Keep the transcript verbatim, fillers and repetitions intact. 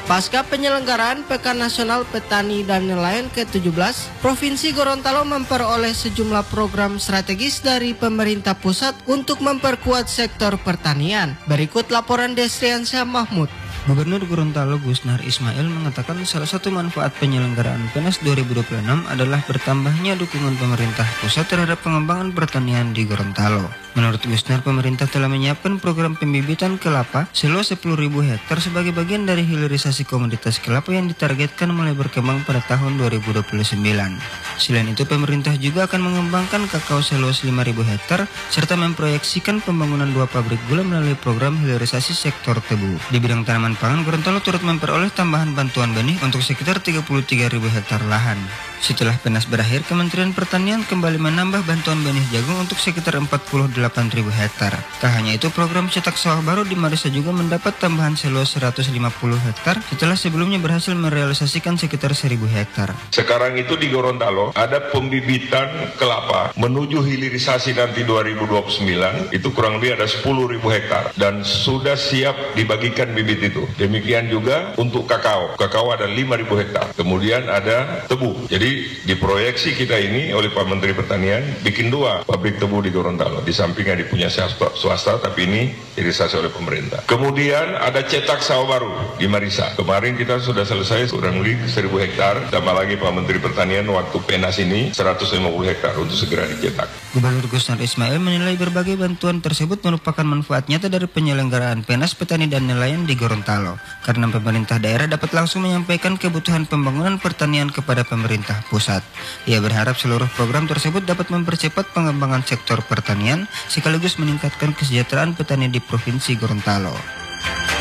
Pasca penyelenggaraan Pekan Nasional Petani dan Nelayan ke tujuh belas, Provinsi Gorontalo memperoleh sejumlah program strategis dari pemerintah pusat untuk memperkuat sektor pertanian. Berikut laporan Destriansyah Mahmud. Gubernur Gorontalo Gusnar Ismail mengatakan salah satu manfaat penyelenggaraan PENAS dua ribu dua puluh enam adalah bertambahnya dukungan pemerintah pusat terhadap pengembangan pertanian di Gorontalo. Menurut Gusnar, pemerintah telah menyiapkan program pembibitan kelapa seluas sepuluh ribu hektar sebagai bagian dari hilirisasi komoditas kelapa yang ditargetkan mulai berkembang pada tahun dua ribu dua puluh sembilan. Selain itu, pemerintah juga akan mengembangkan kakao seluas lima ribu hektar serta memproyeksikan pembangunan dua pabrik gula melalui program hilirisasi sektor tebu. Di bidang tanaman pangan, Gorontalo turut memperoleh tambahan bantuan benih untuk sekitar tiga puluh tiga ribu hektar lahan. Setelah PENAS berakhir, Kementerian Pertanian kembali menambah bantuan benih jagung untuk sekitar empat puluh delapan ribu hektar. Tak hanya itu, program cetak sawah baru di Marissa juga mendapat tambahan seluas seratus lima puluh hektar setelah sebelumnya berhasil merealisasikan sekitar seribu hektar. Sekarang itu di Gorontalo ada pembibitan kelapa menuju hilirisasi nanti dua ribu dua puluh sembilan, itu kurang lebih ada sepuluh ribu hektar dan sudah siap dibagikan bibit itu. Demikian juga untuk kakao. Kakao ada lima ribu hektar. Kemudian ada tebu. Jadi diproyeksi kita ini oleh Pak Menteri Pertanian bikin dua pabrik tebu di Gorontalo. Di sampingnya dipunya swasta, tapi ini hilirisasi oleh pemerintah. Kemudian ada cetak sawah baru di Marissa. Kemarin kita sudah selesai kurang lebih seribu hektar. Tambah lagi Pak Menteri Pertanian waktu PENAS ini seratus lima puluh hektar untuk segera dicetak. Gubernur Gusnar Ismail menilai berbagai bantuan tersebut merupakan manfaat nyata dari penyelenggaraan PENAS Petani dan Nelayan di Gorontalo, karena pemerintah daerah dapat langsung menyampaikan kebutuhan pembangunan pertanian kepada pemerintah pusat. Ia berharap seluruh program tersebut dapat mempercepat pengembangan sektor pertanian sekaligus meningkatkan kesejahteraan petani di Provinsi Gorontalo.